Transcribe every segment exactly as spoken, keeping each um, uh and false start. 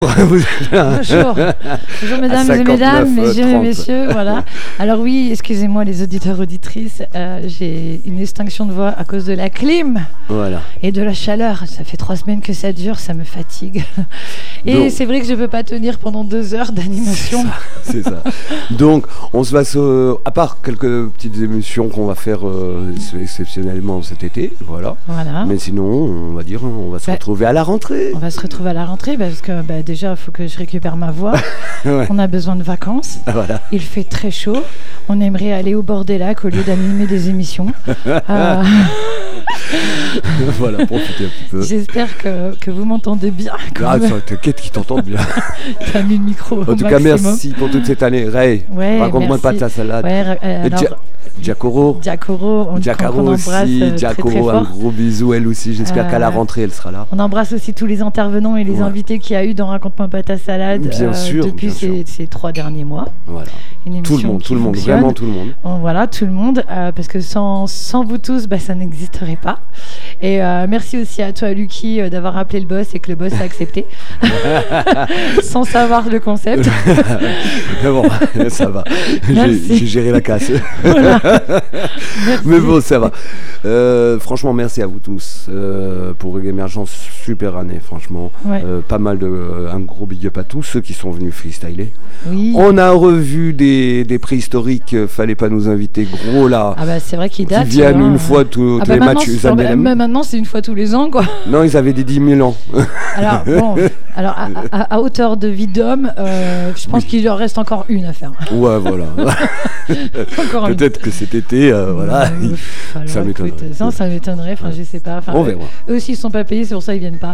Bonjour, bonjour mesdames et mesdames, messieurs et messieurs, voilà. Alors oui, excusez-moi les auditeurs auditrices, euh, j'ai une extinction de voix à cause de la clim voilà. et de la chaleur. Ça fait trois semaines que ça dure, ça me fatigue. Et donc, c'est vrai que je peux pas tenir pendant deux heures d'animation. C'est ça. C'est ça. Donc on se va, se... à part quelques petites émissions qu'on va faire euh, exceptionnellement cet été, voilà. Voilà. Mais sinon, on va dire, on va se bah, retrouver à la rentrée. On va se retrouver à la rentrée parce que bah, déjà, il faut que je récupère ma voix. Ouais. On a besoin de vacances. Voilà. Il fait très chaud. On aimerait aller au bord des lacs au lieu d'animer des émissions. euh... Voilà, profitez un petit peu. J'espère que, que vous m'entendez bien. Ah, t'inquiète qu'ils t'entendent bien. T'as mis le micro. En tout cas, merci pour toute cette année. Ray, ouais, raconte-moi pas ta salade. Ouais, euh, alors... Gia- Giacoro. Giacoro, on, Giacoro on embrasse aussi. euh, Giacoro, très, très un fort. gros bisou, elle aussi. J'espère Euh, qu'à la rentrée, elle sera là. On embrasse aussi tous les intervenants et les ouais. invités qu'il y a eu dans Raconte-moi pas ta salade bien euh, sûr, depuis bien ces, sûr. ces trois derniers mois. Voilà. Tout le monde, tout le monde, fonctionne. vraiment tout le monde. Bon, voilà, tout le monde, euh, parce que sans, sans vous tous, bah, ça n'existerait pas. Et euh, merci aussi à toi, Lucky, euh, d'avoir appelé le boss et que le boss a accepté, sans savoir le concept. Mais bon, ça va. J'ai, j'ai géré la casse. Voilà. Mais bon, ça va. Euh, franchement, merci à vous tous euh, pour Émergence, super année, franchement. Ouais. Euh, pas mal de, euh, un gros big up à tous ceux qui sont venus freestyler. Oui. On a revu des, des préhistoriques, euh, fallait pas nous inviter gros là. Ah bah c'est vrai qu'ils datent. Qui viennent hein. une fois tous ah bah les matchs. Bah, bah, maintenant c'est une fois tous les ans quoi. Non, ils avaient des dix mille ans. Alors bon, alors à, à, à hauteur de vie d'homme, euh, je pense oui. qu'il leur reste encore une à faire. Ouais, voilà. Encore peut-être une. Que cet été, euh, voilà. Euh, alors, ça m'étonnerait. Écoute, ça, ça m'étonnerait. Enfin, je sais pas. Enfin, on verra. Eux aussi, ils sont pas payés, c'est pour ça ils viennent pas.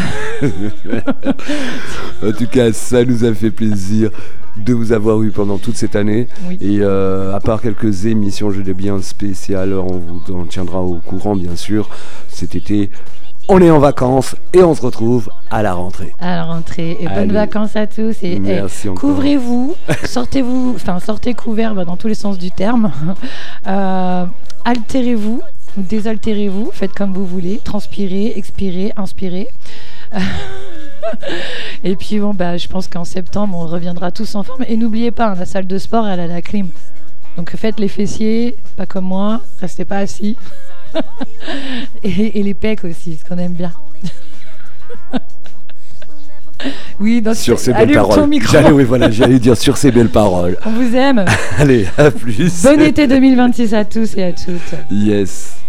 En tout cas, ça nous a fait plaisir de vous avoir eu pendant toute cette année. Oui. Et euh, à part quelques émissions, je dis bien spéciales, on vous en tiendra au courant, bien sûr. Cet été, on est en vacances et on se retrouve à la rentrée. À la rentrée. Et Allez. Bonnes vacances à tous. Et, merci et encore. Couvrez-vous, sortez-vous, enfin sortez couverts bah, dans tous les sens du terme. Euh, altérez-vous, désaltérez-vous, faites comme vous voulez, transpirez, expirez, inspirez. Et puis bon bah je pense qu'en septembre on reviendra tous en forme. Et n'oubliez pas, hein, la salle de sport elle a la clim. Donc faites les fessiers, pas comme moi, restez pas assis. et, et les pecs aussi, ce qu'on aime bien. Oui, donc sur ces belles paroles. J'allais, oui, voilà, j'allais dire sur ces belles paroles. On vous aime. Allez, à plus. Bon été deux mille vingt-six à tous et à toutes. Yes.